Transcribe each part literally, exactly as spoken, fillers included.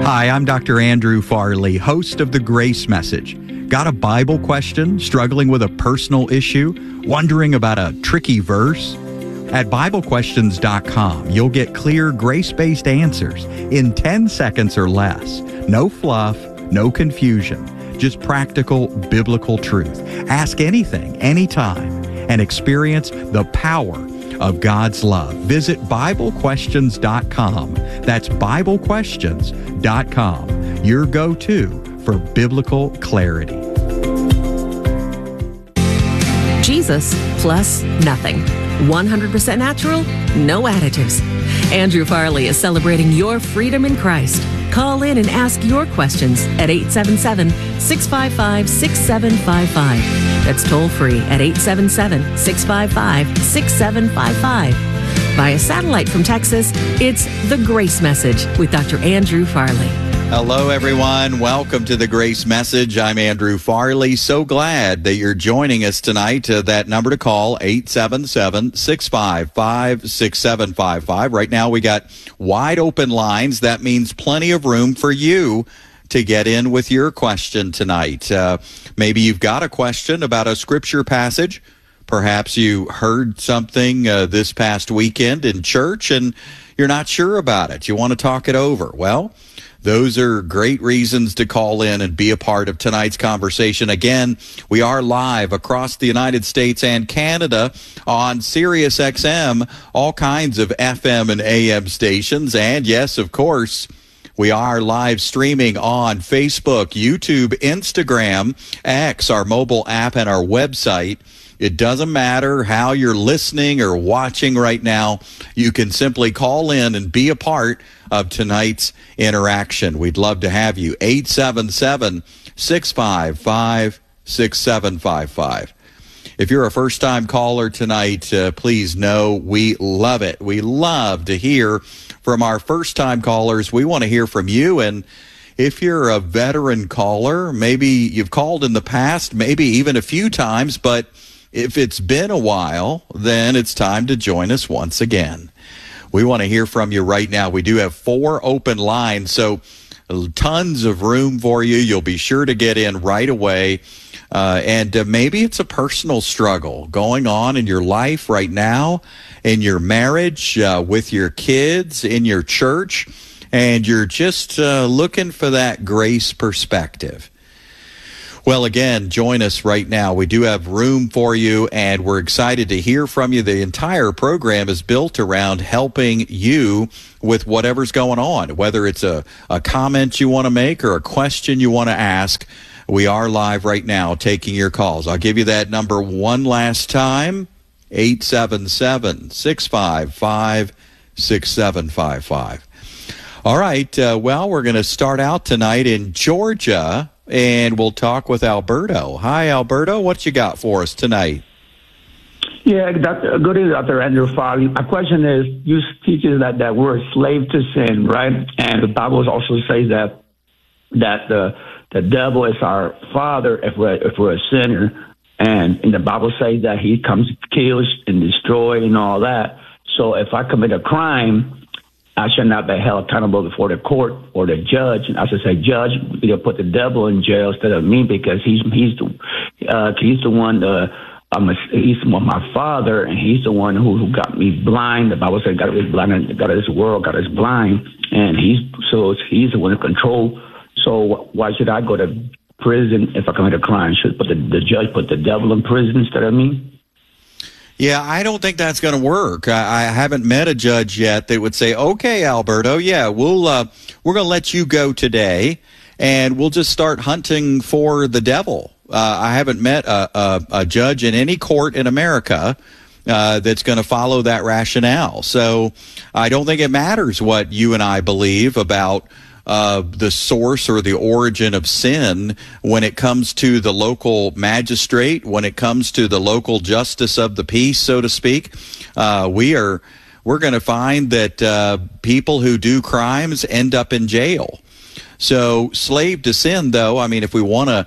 Hi, I'm Doctor Andrew Farley, host of The Grace Message. Got a Bible question? Struggling with a personal issue? Wondering about a tricky verse? At Bible Questions dot com, you'll get clear, grace-based answers in ten seconds or less. No fluff, no confusion, just practical biblical truth. Ask anything, anytime, and experience the power of God's love. Visit Bible Questions dot com. That's Bible Questions dot com, your go-to for biblical clarity. Jesus plus nothing. one hundred percent natural, no additives. Andrew Farley is celebrating your freedom in Christ. Call in and ask your questions at eight seven seven, six five five, six seven five five. That's toll free at eight seven seven, six five five, six seven five five. Via satellite from Texas, it's The Grace Message with Doctor Andrew Farley. Hello, everyone. Welcome to The Grace Message. I'm Andrew Farley. So glad that you're joining us tonight. Uh, that number to call, eight seven seven, six five five, six seven five five. Right now, we got wide open lines. That means plenty of room for you to get in with your question tonight. Uh, maybe you've got a question about a scripture passage. Perhaps you heard something uh, this past weekend in church and you're not sure about it. You want to talk it over. Well, those are great reasons to call in and be a part of tonight's conversation. Again, we are live across the United States and Canada on Sirius X M, all kinds of F M and A M stations. And yes, of course, we are live streaming on Facebook, YouTube, Instagram, X, our mobile app, and our website. It doesn't matter how you're listening or watching right now. You can simply call in and be a part of tonight's interaction. We'd love to have you. eight seven seven, six five five, six seven five five. If you're a first-time caller tonight, uh, please know we love it. We love to hear from our first-time callers. We want to hear from you. And if you're a veteran caller, maybe you've called in the past, maybe even a few times, but if it's been a while, then it's time to join us once again. We want to hear from you right now. We do have four open lines, so tons of room for you. You'll be sure to get in right away. Uh, and uh, maybe it's a personal struggle going on in your life right now, in your marriage, uh, with your kids, in your church, and you're just uh, looking for that grace perspective. Well, again, join us right now. We do have room for you, and we're excited to hear from you. The entire program is built around helping you with whatever's going on, whether it's a, a comment you want to make or a question you want to ask. We are live right now taking your calls. I'll give you that number one last time, eight seven seven, six five five, six seven five five. All right, uh, well, we're going to start out tonight in Georgia, and we'll talk with Alberto. Hi, Alberto. What you got for us tonight? Yeah, Doctor good evening, Doctor Andrew Farley. My question is, you teach us that, that we're a slave to sin, right? And the Bible also says that that the the devil is our father if we're if we're a sinner, and, and the Bible says that he comes to kill and destroy and all that. So if I commit a crime, I should not be held accountable before the court or the judge. And I should say, Judge, you know, put the devil in jail instead of me because he's he's the uh, he's the one. Uh, I'm a, he's one, my father, and he's the one who, who got me blind. The Bible said God is blind, and God is world, God is blind, and he's so he's the one in control. So why should I go to prison if I commit a crime? Should put the, the judge put the devil in prison instead of me? Yeah, I don't think that's going to work. I, I haven't met a judge yet that would say, "Okay, Alberto, yeah, we'll uh, we're going to let you go today, and we'll just start hunting for the devil." Uh, I haven't met a, a, a judge in any court in America uh, that's going to follow that rationale. So I don't think it matters what you and I believe about Uh, the source or the origin of sin when it comes to the local magistrate, when it comes to the local justice of the peace, so to speak. Uh, we are we're going to find that uh, people who do crimes end up in jail. So slave to sin, though, I mean, if we want to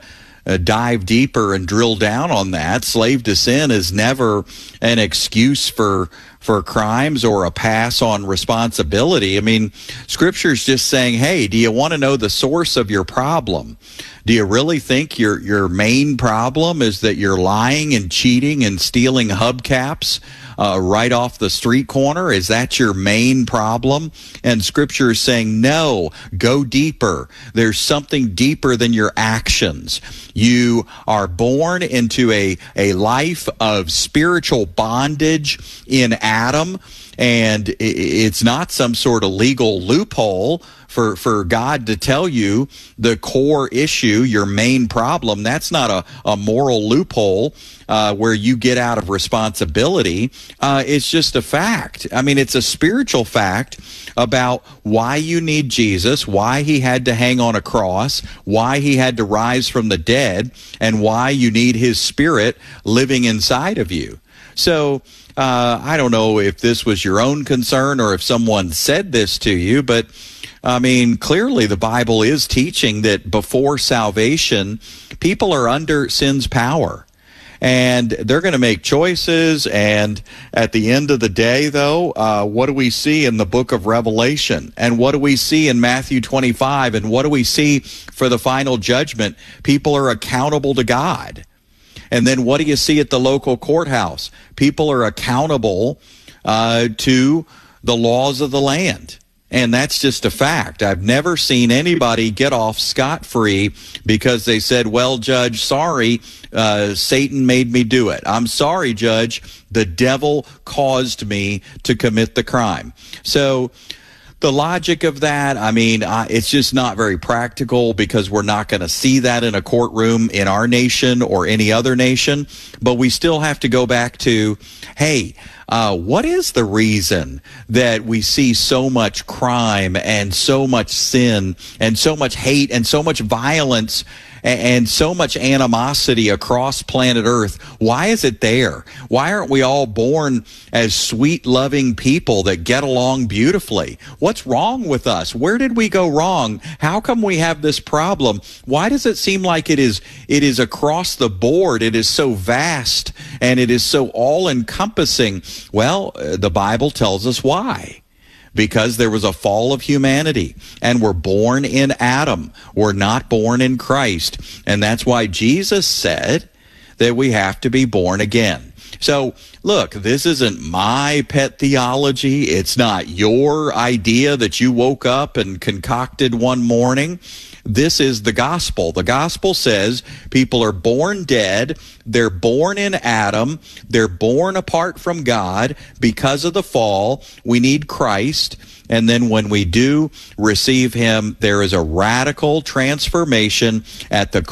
uh, dive deeper and drill down on that. Slave to sin is never an excuse for for crimes or a pass on responsibility. I mean, Scripture's just saying, hey, do you want to know the source of your problem? Do you really think your your main problem is that you're lying and cheating and stealing hubcaps uh, right off the street corner? Is that your main problem? And Scripture is saying, no, go deeper. There's something deeper than your actions. You are born into a, a life of spiritual bondage in Adam, and it's not some sort of legal loophole for, for God to tell you the core issue, your main problem. That's not a, a moral loophole uh, where you get out of responsibility. Uh, it's just a fact. I mean, it's a spiritual fact about why you need Jesus, why he had to hang on a cross, why he had to rise from the dead, and why you need his Spirit living inside of you. So uh, I don't know if this was your own concern or if someone said this to you, but I mean, clearly the Bible is teaching that before salvation, people are under sin's power. And they're going to make choices. And at the end of the day, though, uh, what do we see in the book of Revelation? And what do we see in Matthew twenty-five? And what do we see for the final judgment? People are accountable to God. And then what do you see at the local courthouse? People are accountable uh, to the laws of the land. And that's just a fact. I've never seen anybody get off scot-free because they said, well, Judge, sorry, uh, Satan made me do it. I'm sorry, Judge, the devil caused me to commit the crime. So the logic of that, I mean, uh, it's just not very practical because we're not going to see that in a courtroom in our nation or any other nation. But we still have to go back to, hey, Uh, what is the reason that we see so much crime and so much sin and so much hate and so much violence and, and so much animosity across planet Earth? Why is it there? Why aren't we all born as sweet, loving people that get along beautifully? What's wrong with us? Where did we go wrong? How come we have this problem? Why does it seem like it is it is across the board? It is so vast and it is so all-encompassing. Well, the Bible tells us why. Because there was a fall of humanity, and we're born in Adam. We're not born in Christ. And that's why Jesus said that we have to be born again. So, look, this isn't my pet theology. It's not your idea that you woke up and concocted one morning. This is the gospel. The gospel says people are born dead. They're born in Adam. They're born apart from God because of the fall. We need Christ. And then when we do receive him, there is a radical transformation at the